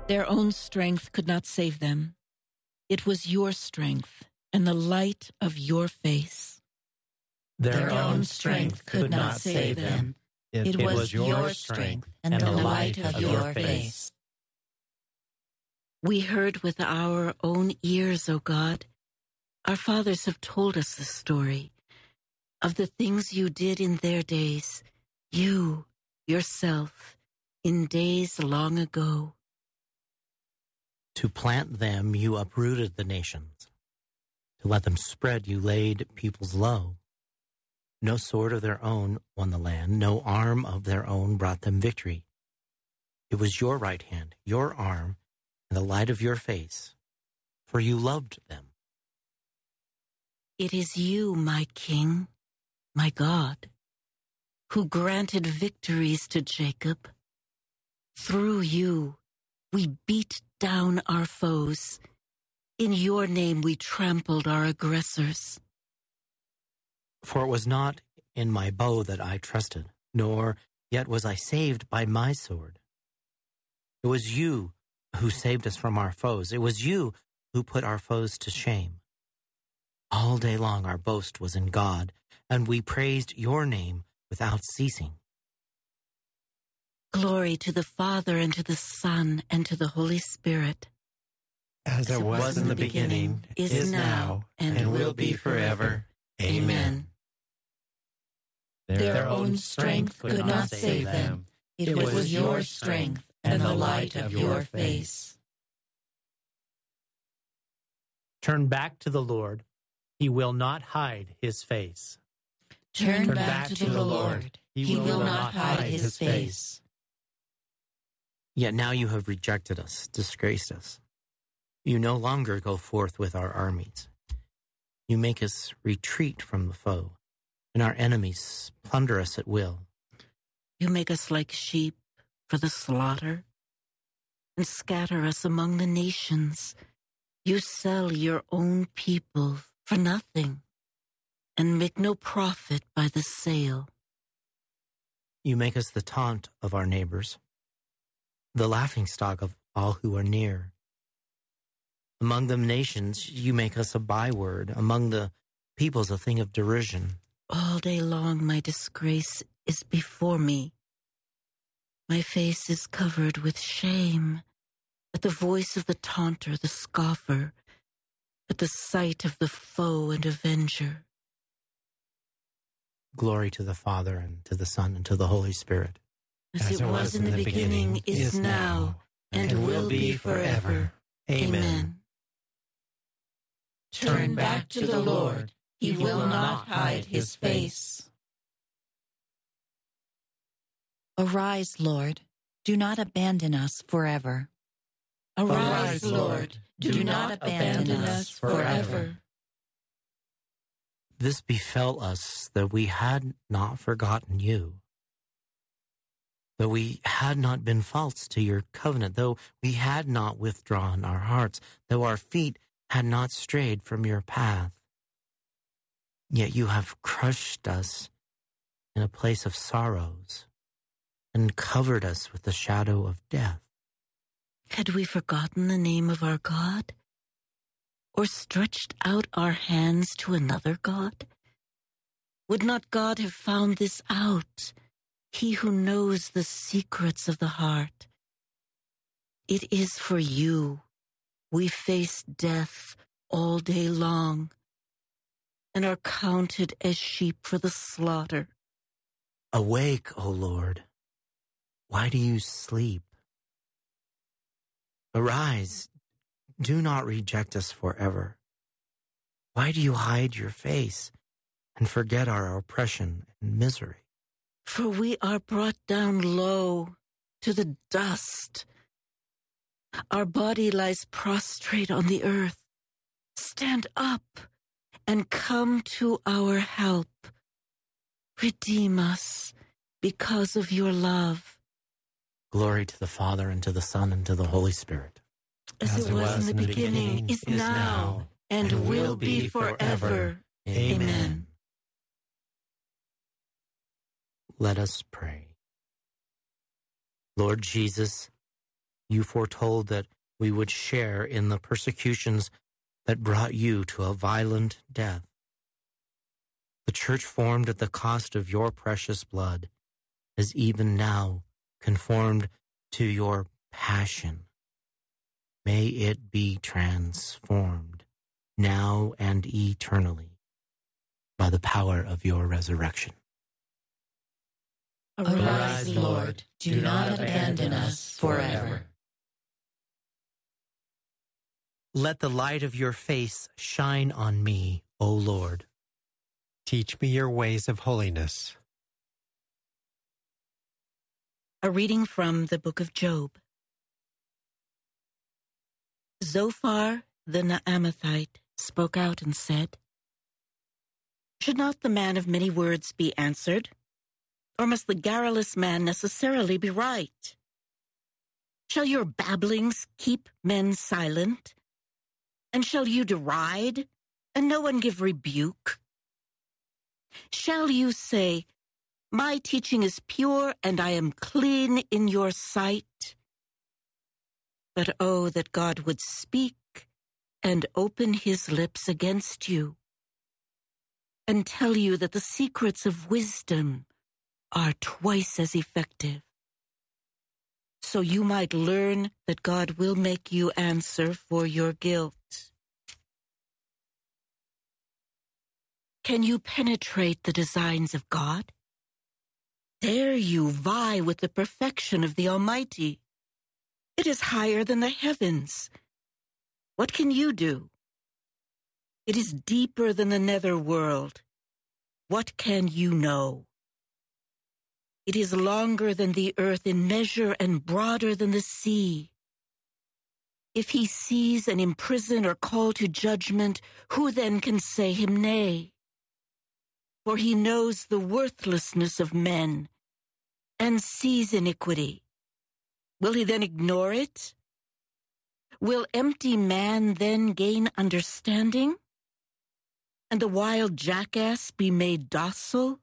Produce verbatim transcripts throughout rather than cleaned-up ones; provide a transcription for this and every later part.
Their own strength could not save them. It was your strength and the light of your face. Their own strength could not save them. It, It it was was your strength and and the the light light of of your your face. face. We heard with our own ears, O God. Our fathers have told us the story of the things you did in their days, you, yourself, in days long ago. To plant them, you uprooted the nations. To let them spread, you laid peoples low. No sword of their own won the land. No arm of their own brought them victory. It was your right hand, your arm, and the light of your face, for you loved them. It is you, my King, my God, who granted victories to Jacob. Through you, we beat down our foes. In your name, we trampled our aggressors. For it was not in my bow that I trusted, nor yet was I saved by my sword. It was you who saved us from our foes. It was you who put our foes to shame. All day long our boast was in God, and we praised your name without ceasing. Glory to the Father, and to the Son, and to the Holy Spirit. As it was in the beginning, is now, and will be forever. Amen. Their own strength could not save them. It was your strength and the light of your face. Turn back to the Lord. He will not hide his face. Turn back to the Lord. He will not hide his face. Yet now you have rejected us, disgraced us. You no longer go forth with our armies. You make us retreat from the foe, and our enemies plunder us at will. You make us like sheep for the slaughter, and scatter us among the nations. You sell your own people for nothing, and make no profit by the sale. You make us the taunt of our neighbors, the laughingstock of all who are near. Among the nations, you make us a byword. Among the peoples, a thing of derision. All day long, my disgrace is before me. My face is covered with shame at the voice of the taunter, the scoffer, at the sight of the foe and avenger. Glory to the Father, and to the Son, and to the Holy Spirit. As, As it was, was in the beginning, beginning is now, and, and will be forever. Amen. Amen. Turn back to the Lord. He will not hide his face. Arise, Lord. Do not abandon us forever. Arise, Lord. Do not abandon us forever. This befell us that we had not forgotten you, though we had not been false to your covenant, though we had not withdrawn our hearts, though our feet had not strayed from your path. Yet you have crushed us in a place of sorrows and covered us with the shadow of death. Had we forgotten the name of our God, or stretched out our hands to another God? Would not God have found this out, he who knows the secrets of the heart? It is for you we face death all day long, and are counted as sheep for the slaughter. Awake, O Lord. Why do you sleep? Arise. Do not reject us forever. Why do you hide your face and forget our oppression and misery? For we are brought down low to the dust. Our body lies prostrate on the earth. Stand up and come to our help. Redeem us because of your love. Glory to the Father, and to the Son, and to the Holy Spirit. As, As it was, was in the beginning, beginning is, is now, and, and will be forever. Amen. Amen. Let us pray. Lord Jesus, You foretold that we would share in the persecutions that brought you to a violent death. The church formed at the cost of your precious blood is even now conformed to your passion. May it be transformed now and eternally by the power of your resurrection. Arise, Lord, do not abandon us forever. Let the light of your face shine on me, O Lord. Teach me your ways of holiness. A reading from the book of Job. Zophar the Naamathite spoke out and said, "Should not the man of many words be answered? Or must the garrulous man necessarily be right? Shall your babblings keep men silent? And shall you deride, and no one give rebuke? Shall you say, 'My teaching is pure, and I am clean in your sight'? But oh, that God would speak and open his lips against you, and tell you that the secrets of wisdom are twice as effective, so you might learn that God will make you answer for your guilt. Can you penetrate the designs of God? Dare you vie with the perfection of the Almighty? It is higher than the heavens. What can you do? It is deeper than the nether world. What can you know? It is longer than the earth in measure and broader than the sea. If he seize and imprison or call to judgment, who then can say him nay? For he knows the worthlessness of men and sees iniquity. Will he then ignore it? Will empty man then gain understanding? And the wild jackass be made docile?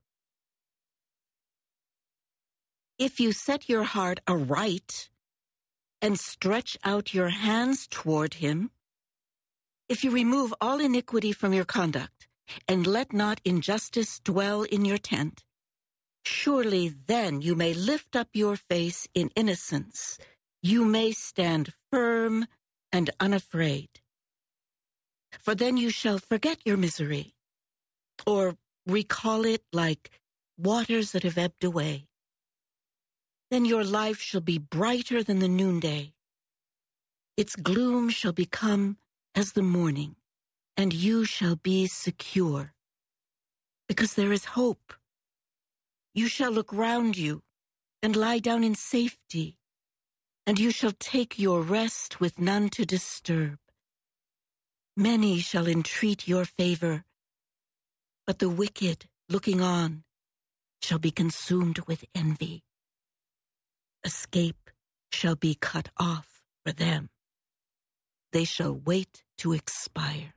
If you set your heart aright and stretch out your hands toward him, if you remove all iniquity from your conduct and let not injustice dwell in your tent, surely then you may lift up your face in innocence. You may stand firm and unafraid. For then you shall forget your misery, or recall it like waters that have ebbed away. Then your life shall be brighter than the noonday. Its gloom shall become as the morning, and you shall be secure, because there is hope. You shall look round you and lie down in safety, and you shall take your rest with none to disturb. Many shall entreat your favor, but the wicked, looking on, shall be consumed with envy. Escape shall be cut off for them. They shall wait to expire.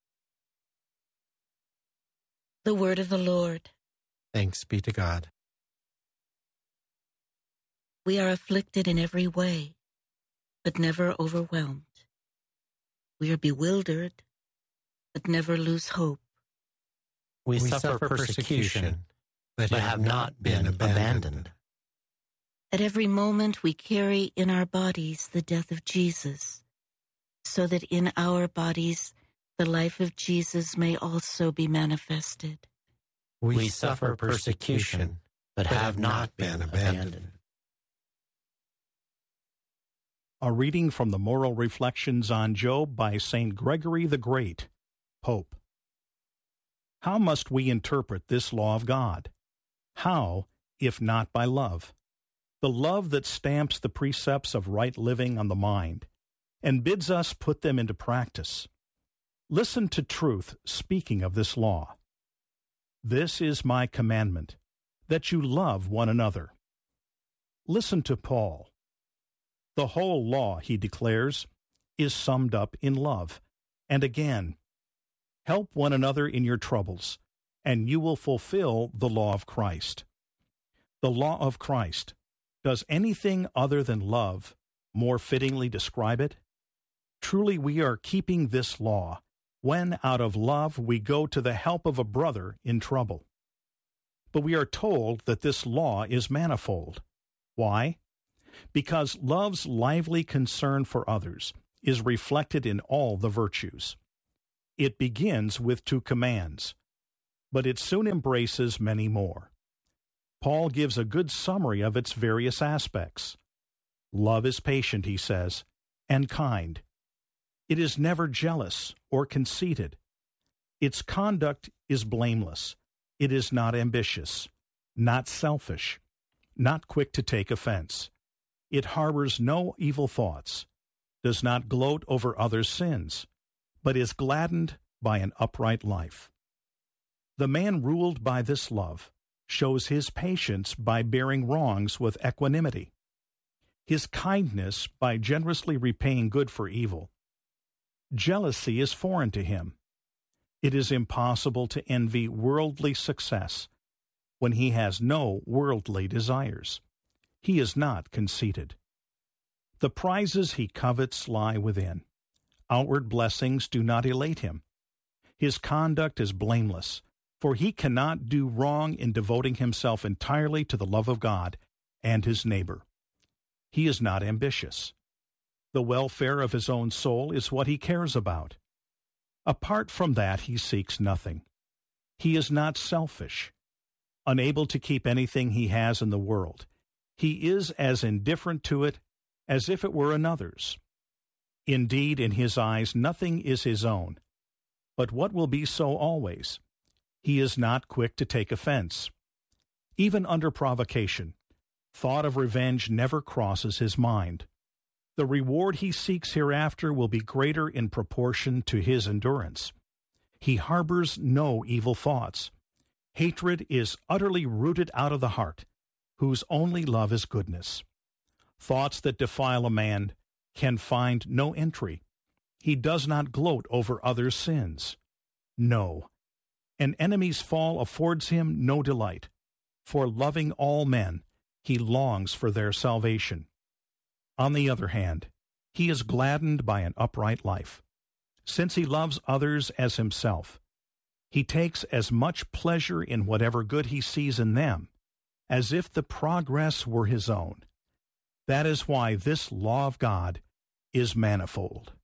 The word of the Lord. Thanks be to God. We are afflicted in every way, but never overwhelmed. We are bewildered, but never lose hope. We, We suffer, suffer persecution, but but have not been abandoned. At every moment we carry in our bodies the death of Jesus, so that in our bodies the life of Jesus may also be manifested. We suffer persecution, but have not been abandoned. A reading from the Moral Reflections on Job by Saint Gregory the Great, Pope. How must we interpret this law of God? How, if not by love? The love that stamps the precepts of right living on the mind and bids us put them into practice. Listen to truth speaking of this law. This is my commandment, that you love one another. Listen to Paul. The whole law, he declares, is summed up in love. And again, help one another in your troubles, and you will fulfill the law of Christ. The law of Christ does anything other than love more fittingly describe it? Truly we are keeping this law when, out of love, we go to the help of a brother in trouble. But we are told that this law is manifold. Why? Because love's lively concern for others is reflected in all the virtues. It begins with two commands, but it soon embraces many more. Paul gives a good summary of its various aspects. Love is patient, he says, and kind. It is never jealous or conceited. Its conduct is blameless. It is not ambitious, not selfish, not quick to take offense. It harbors no evil thoughts, does not gloat over others' sins, but is gladdened by an upright life. The man ruled by this love shows his patience by bearing wrongs with equanimity, his kindness by generously repaying good for evil. Jealousy is foreign to him. It is impossible to envy worldly success when he has no worldly desires. He is not conceited. The prizes he covets lie within. Outward blessings do not elate him. His conduct is blameless, for he cannot do wrong in devoting himself entirely to the love of God and his neighbor. He is not ambitious. The welfare of his own soul is what he cares about. Apart from that, he seeks nothing. He is not selfish. Unable to keep anything he has in the world, he is as indifferent to it as if it were another's. Indeed, in his eyes, nothing is his own. But what will be so always? He is not quick to take offense. Even under provocation, thought of revenge never crosses his mind. The reward he seeks hereafter will be greater in proportion to his endurance. He harbors no evil thoughts. Hatred is utterly rooted out of the heart, whose only love is goodness. Thoughts that defile a man can find no entry. He does not gloat over others' sins. No. An enemy's fall affords him no delight, for loving all men, he longs for their salvation. On the other hand, he is gladdened by an upright life. Since he loves others as himself, he takes as much pleasure in whatever good he sees in them as if the progress were his own. That is why this law of God is manifold.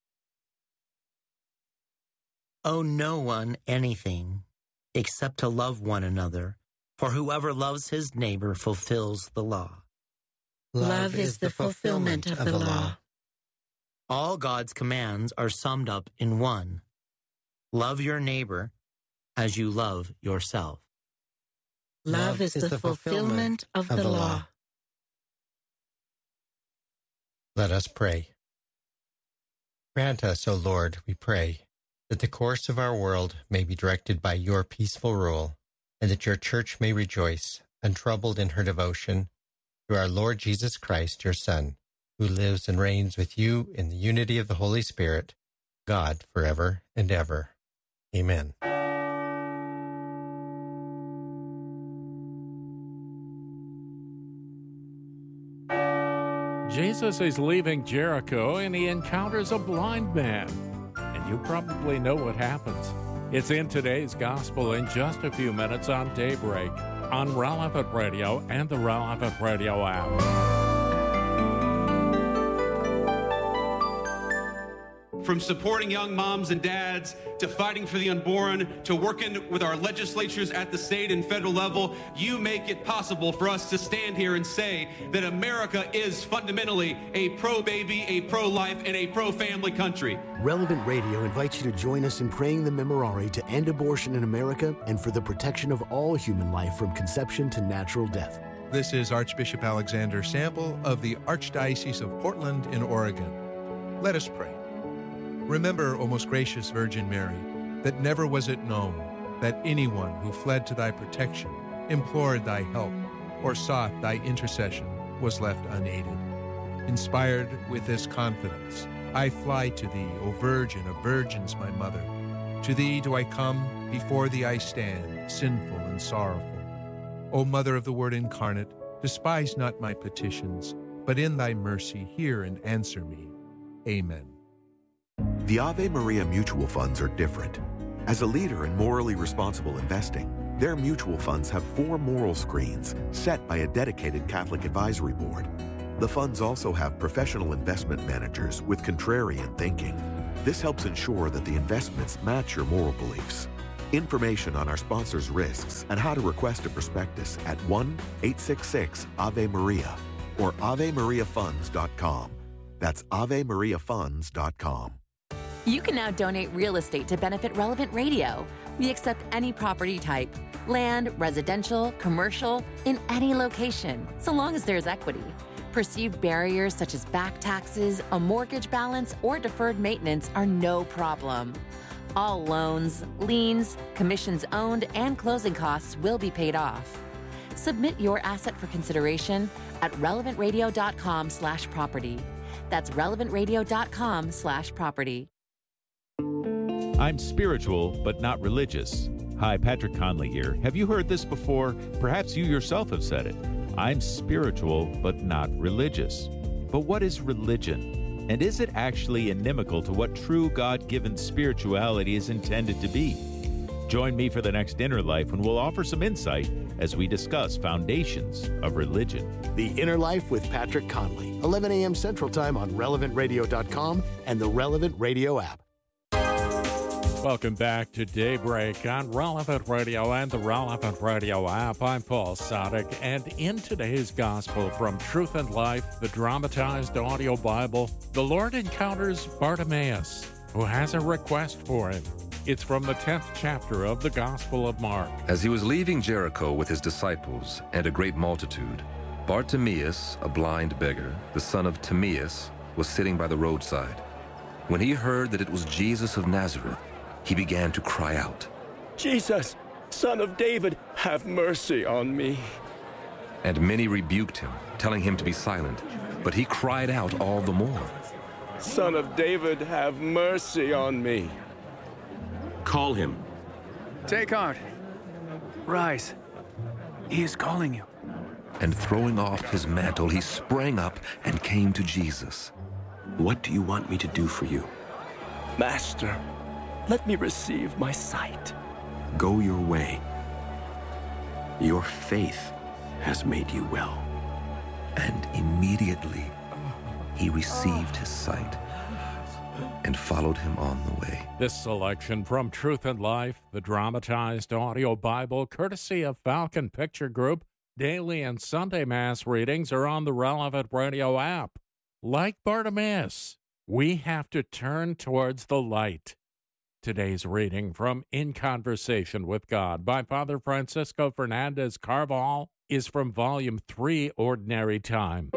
Owe no one anything except to love one another, for whoever loves his neighbor fulfills the law. Love is the fulfillment of the law. All God's commands are summed up in one. Love your neighbor as you love yourself. Love is the fulfillment of the law. Let us pray. Grant us, O Lord, we pray, that the course of our world may be directed by your peaceful rule, and that your church may rejoice, untroubled in her devotion, through our Lord Jesus Christ, your Son, who lives and reigns with you in the unity of the Holy Spirit, God, forever and ever. Amen. Jesus is leaving Jericho and he encounters a blind man. And you probably know what happens. It's in today's gospel in just a few minutes on Daybreak, on Relevant Radio and the Relevant Radio app. From supporting young moms and dads, to fighting for the unborn, to working with our legislatures at the state and federal level, you make it possible for us to stand here and say that America is fundamentally a pro-baby, a pro-life, and a pro-family country. Relevant Radio invites you to join us in praying the Memorare to end abortion in America and for the protection of all human life from conception to natural death. This is Archbishop Alexander Sample of the Archdiocese of Portland in Oregon. Let us pray. Remember, O most gracious Virgin Mary, that never was it known that anyone who fled to thy protection, implored thy help, or sought thy intercession was left unaided. Inspired with this confidence, I fly to thee, O Virgin of Virgins, my Mother. To thee do I come, before thee I stand, sinful and sorrowful. O Mother of the Word incarnate, despise not my petitions, but in thy mercy hear and answer me. Amen. The Ave Maria mutual funds are different. As a leader in morally responsible investing, their mutual funds have four moral screens set by a dedicated Catholic advisory board. The funds also have professional investment managers with contrarian thinking. This helps ensure that the investments match your moral beliefs. Information on our sponsors' risks and how to request a prospectus at one eight six six Ave Maria or ave maria funds dot com. That's ave maria funds dot com. You can now donate real estate to benefit Relevant Radio. We accept any property type, land, residential, commercial, in any location, so long as there's equity. Perceived barriers such as back taxes, a mortgage balance, or deferred maintenance are no problem. All loans, liens, commissions owned, and closing costs will be paid off. Submit your asset for consideration at relevant radio dot com slash property. That's relevant radio dot com slash property. I'm spiritual, but not religious. Hi, Patrick Conley here. Have you heard this before? Perhaps you yourself have said it. I'm spiritual, but not religious. But what is religion? And is it actually inimical to what true God-given spirituality is intended to be? Join me for the next Inner Life when we'll offer some insight as we discuss foundations of religion. The Inner Life with Patrick Conley, eleven a.m. Central Time on relevant radio dot com and the Relevant Radio app. Welcome back to Daybreak on Relevant Radio and the Relevant Radio app. I'm Paul Sadek, and in today's Gospel from Truth and Life, the dramatized audio Bible, the Lord encounters Bartimaeus, who has a request for him. It's from the tenth chapter of the Gospel of Mark. As he was leaving Jericho with his disciples and a great multitude, Bartimaeus, a blind beggar, the son of Timaeus, was sitting by the roadside. When he heard that it was Jesus of Nazareth, he began to cry out, "Jesus, Son of David, have mercy on me." And many rebuked him, telling him to be silent. But he cried out all the more, "Son of David, have mercy on me." Call him. Take heart. Rise. He is calling you. And throwing off his mantle, he sprang up and came to Jesus. "What do you want me to do for you?" "Master, let me receive my sight." "Go your way. Your faith has made you well." And immediately he received his sight and followed him on the way. This selection from Truth and Life, the dramatized audio Bible, courtesy of Falcon Picture Group. Daily and Sunday Mass readings are on the Relevant Radio app. Like Bartimaeus, we have to turn towards the light. Today's reading from In Conversation with God by Father Francisco Fernandez Carvajal is from Volume three, Ordinary Time.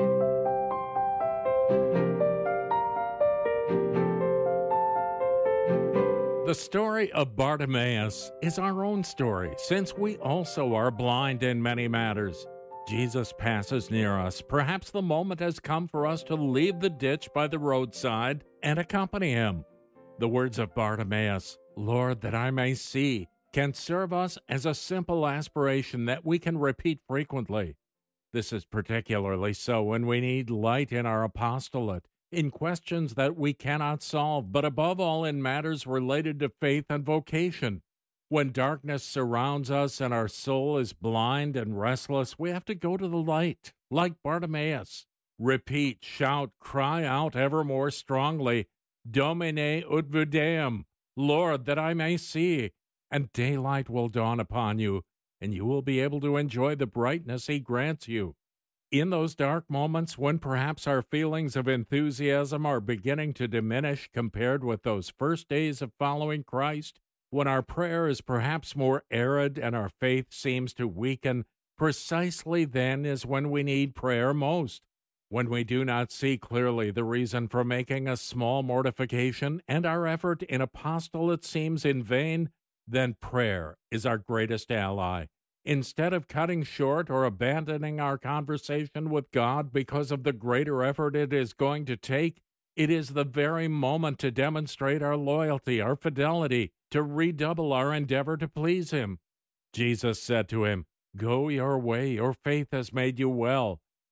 The story of Bartimaeus is our own story, since we also are blind in many matters. Jesus passes near us. Perhaps the moment has come for us to leave the ditch by the roadside and accompany him. The words of Bartimaeus, "Lord, that I may see," can serve us as a simple aspiration that we can repeat frequently. This is particularly so when we need light in our apostolate, in questions that we cannot solve, but above all in matters related to faith and vocation. When darkness surrounds us and our soul is blind and restless, we have to go to the light, like Bartimaeus. Repeat, shout, cry out ever more strongly, "Domine ut videam," Lord, that I may see, and daylight will dawn upon you, and you will be able to enjoy the brightness he grants you. In those dark moments when perhaps our feelings of enthusiasm are beginning to diminish compared with those first days of following Christ, when our prayer is perhaps more arid and our faith seems to weaken, precisely then is when we need prayer most. When we do not see clearly the reason for making a small mortification and our effort in apostolate seems in vain, then prayer is our greatest ally. Instead of cutting short or abandoning our conversation with God because of the greater effort it is going to take, it is the very moment to demonstrate our loyalty, our fidelity, to redouble our endeavor to please him. Jesus said to him, "Go your way, your faith has made you well."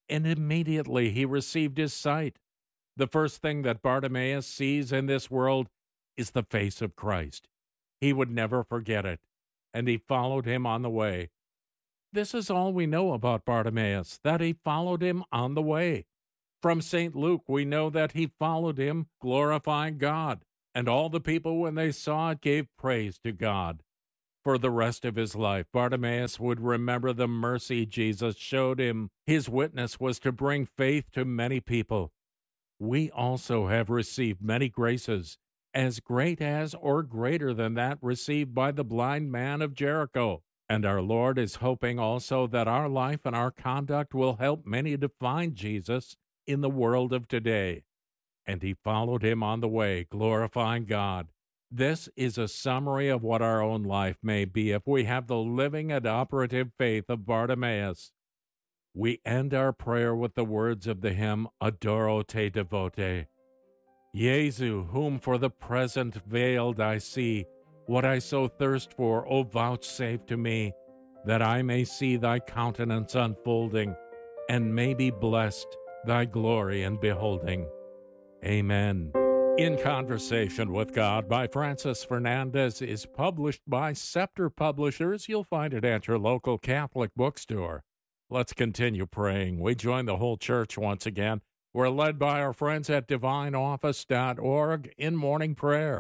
and immediately he received his sight. The first thing that Bartimaeus sees in this world is the face of Christ. He would never forget it, and he followed him on the way. This is all we know about Bartimaeus, that he followed him on the way. From Saint Luke, we know that he followed him, glorifying God, and all the people, when they saw it, gave praise to God. For the rest of his life, Bartimaeus would remember the mercy Jesus showed him. His witness was to bring faith to many people. We also have received many graces, as great as or greater than that received by the blind man of Jericho. And our Lord is hoping also that our life and our conduct will help many to find Jesus in the world of today. And he followed him on the way, glorifying God. This is a summary of what our own life may be if we have the living and operative faith of Bartimaeus. We end our prayer with the words of the hymn, Adoro te devote. Jesu, whom for the present veiled I see, what I so thirst for, O vouchsafe to me, that I may see thy countenance unfolding, and may be blessed thy glory in beholding. Amen. In Conversation with God by Francis Fernandez is published by Scepter Publishers. You'll find it at your local Catholic bookstore. Let's continue praying. We join the whole church once again. We're led by our friends at divine office dot org in morning prayer.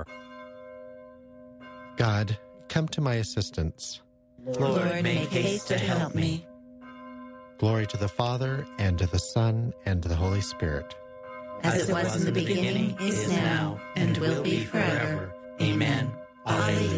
God, come to my assistance. Lord, make haste to help me. Glory to the Father, and to the Son, and to the Holy Spirit. As it was in the beginning, is now, and will be forever. Amen. Alleluia.